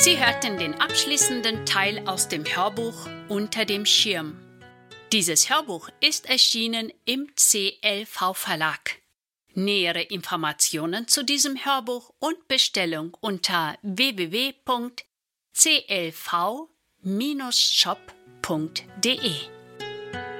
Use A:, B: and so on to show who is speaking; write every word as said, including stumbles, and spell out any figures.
A: Sie hörten den abschließenden Teil aus dem Hörbuch Unter dem Schirm. Dieses Hörbuch ist erschienen im C L V-Verlag. Nähere Informationen zu diesem Hörbuch und Bestellung unter w w w punkt c l v Bindestrich shop punkt d e.